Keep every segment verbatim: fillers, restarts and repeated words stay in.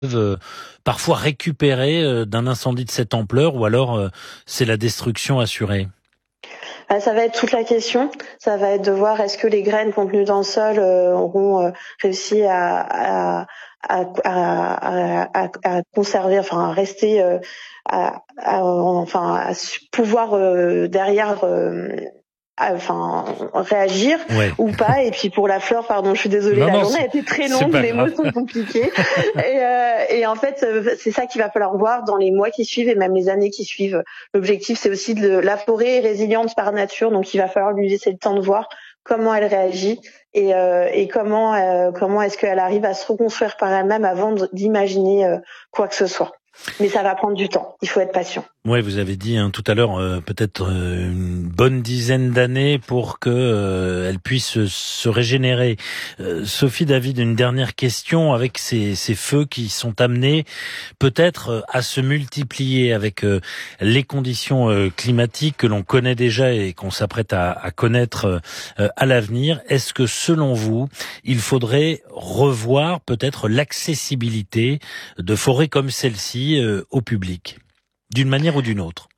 euh, parfois récupérer euh, d'un incendie de cette ampleur, ou alors euh, c'est la destruction assurée? Ça va être toute la question. Ça va être de voir est-ce que les graines contenues dans le sol euh, auront euh, réussi à, à, à, à, à, à conserver, enfin à rester, euh, à, à, enfin à pouvoir euh, derrière. Euh, enfin réagir ouais. ou pas. Et puis pour la flore, pardon, je suis désolée, non, la non, journée a été très longue, les mots sont compliqués. et, euh, et en fait, c'est ça qu'il va falloir voir dans les mois qui suivent et même les années qui suivent. L'objectif, c'est aussi de la forêt est résiliente par nature, donc il va falloir lui laisser le temps de voir comment elle réagit et, euh, et comment euh, comment est-ce qu'elle arrive à se reconstruire par elle-même avant d'imaginer euh, quoi que ce soit. Mais ça va prendre du temps, il faut être patient. Oui, vous avez dit hein, tout à l'heure euh, peut-être euh, une bonne dizaine d'années pour que euh, elle puisse se régénérer. Euh, Sophie David, une dernière question. Avec ces, ces feux qui sont amenés peut-être euh, à se multiplier avec euh, les conditions euh, climatiques que l'on connaît déjà et qu'on s'apprête à, à connaître euh, à l'avenir, est-ce que selon vous, il faudrait revoir peut-être l'accessibilité de forêts comme celle-ci euh, au public ? D'une manière ou d'une autre?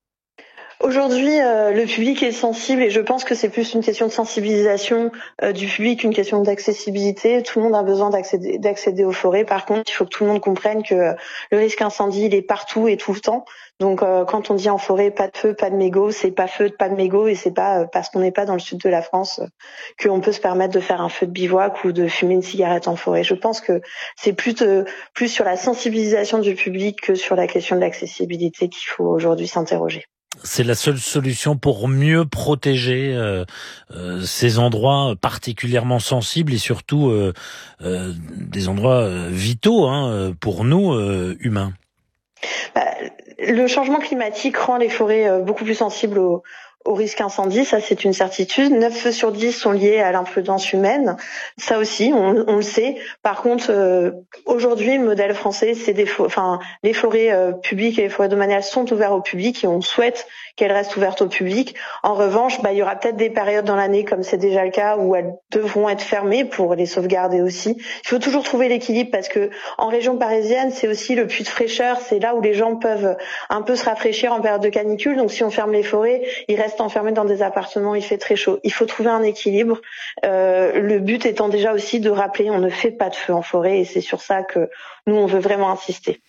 Aujourd'hui, euh, le public est sensible et je pense que c'est plus une question de sensibilisation euh, du public qu'une question d'accessibilité. Tout le monde a besoin d'accéder, d'accéder aux forêts. Par contre, il faut que tout le monde comprenne que euh, le risque incendie, il est partout et tout le temps. Donc, euh, quand on dit en forêt, pas de feu, pas de mégots, c'est pas feu, pas de mégots et c'est pas euh, parce qu'on n'est pas dans le sud de la France euh, qu'on peut se permettre de faire un feu de bivouac ou de fumer une cigarette en forêt. Je pense que c'est plus, de, plus sur la sensibilisation du public que sur la question de l'accessibilité qu'il faut aujourd'hui s'interroger. C'est la seule solution pour mieux protéger euh, euh, ces endroits particulièrement sensibles et surtout euh, euh, des endroits euh, vitaux hein, pour nous, euh, humains. Bah, le changement climatique rend les forêts euh, beaucoup plus sensibles aux au risque incendie, ça c'est une certitude. neuf feux sur dix sont liés à l'imprudence humaine, ça aussi on, on le sait. Par contre, euh, aujourd'hui le modèle français, c'est des, fo- enfin les forêts euh, publiques et les forêts domaniales sont ouvertes au public et on souhaite qu'elles restent ouvertes au public. En revanche, bah il y aura peut-être des périodes dans l'année, comme c'est déjà le cas, où elles devront être fermées pour les sauvegarder aussi. Il faut toujours trouver l'équilibre parce que en région parisienne, c'est aussi le puits de fraîcheur, c'est là où les gens peuvent un peu se rafraîchir en période de canicule. Donc si on ferme les forêts, il reste enfermés dans des appartements, il fait très chaud. Il faut trouver un équilibre. Euh, le but étant déjà aussi de rappeler, on ne fait pas de feu en forêt et c'est sur ça que nous, on veut vraiment insister.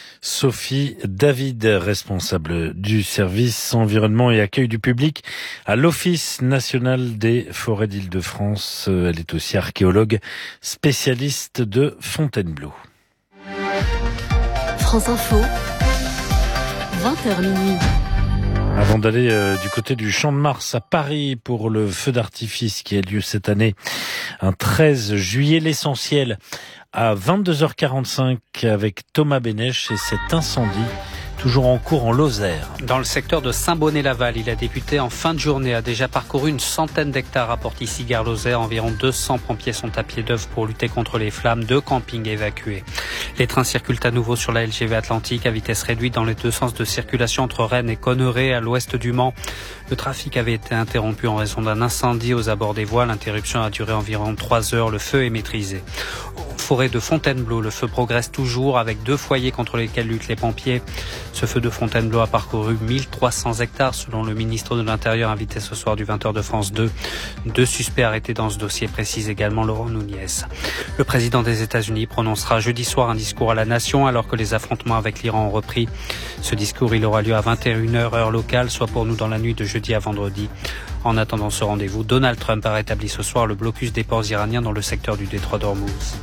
Sophie David, responsable du service environnement et accueil du public à l'Office national des forêts d'Île-de-France. Elle est aussi archéologue spécialiste de Fontainebleau. France Info, vingt heures minuit. Avant d'aller euh, du côté du Champ de Mars à Paris pour le feu d'artifice qui a lieu cette année, un treize juillet, l'essentiel à vingt-deux heures quarante-cinq avec Thomas Bénèche et cet incendie toujours en cours en Lozère. Dans le secteur de Saint-Bonnet-Laval, il a débuté en fin de journée, a déjà parcouru une centaine d'hectares, rapporte ici Gare Lozère. Environ deux cents pompiers sont à pied d'œuvre pour lutter contre les flammes, deux campings évacués. Les trains circulent à nouveau sur la L G V Atlantique à vitesse réduite dans les deux sens de circulation entre Rennes et Conneré à l'ouest du Mans. Le trafic avait été interrompu en raison d'un incendie aux abords des voies. L'interruption a duré environ trois heures. Le feu est maîtrisé. En forêt de Fontainebleau, le feu progresse toujours avec deux foyers contre lesquels luttent les pompiers. Ce feu de Fontainebleau a parcouru mille trois cents hectares selon le ministre de l'Intérieur invité ce soir du vingt heures de France deux. Deux suspects arrêtés dans ce dossier, précise également Laurent Nunez. Le président des États-Unis prononcera jeudi soir un discours à la nation alors que les affrontements avec l'Iran ont repris. Ce discours, il aura lieu à vingt et une heures heure locale, soit pour nous dans la nuit de jeudi à vendredi. En attendant ce rendez-vous, Donald Trump a rétabli ce soir le blocus des ports iraniens dans le secteur du détroit d'Ormuz.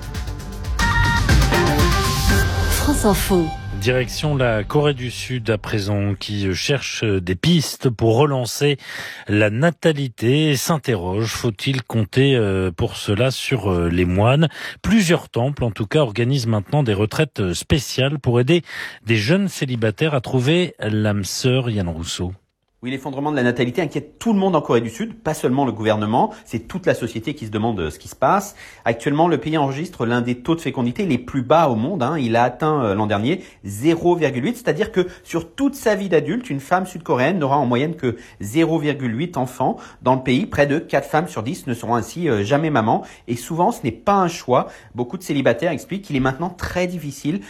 France Info. Direction la Corée du Sud à présent, qui cherche des pistes pour relancer la natalité et s'interroge. Faut-il compter pour cela sur les moines? Plusieurs temples, en tout cas, organisent maintenant des retraites spéciales pour aider des jeunes célibataires à trouver l'âme sœur. Yann Rousseau. Oui, l'effondrement de la natalité inquiète tout le monde en Corée du Sud, pas seulement le gouvernement, c'est toute la société qui se demande ce qui se passe. Actuellement, le pays enregistre l'un des taux de fécondité les plus bas au monde. Hein. Il a atteint euh, l'an dernier zéro virgule huit, c'est-à-dire que sur toute sa vie d'adulte, une femme sud-coréenne n'aura en moyenne que zéro virgule huit enfants. Dans le pays, près de quatre femmes sur dix ne seront ainsi euh, jamais maman. Et souvent, ce n'est pas un choix. Beaucoup de célibataires expliquent qu'il est maintenant très difficile